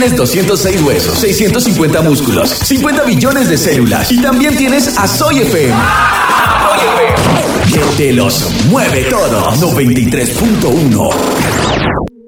tienes 206 huesos, 650 músculos, 50 billones de células y también tienes a Soy FM. Que te los mueve todos. 93.1.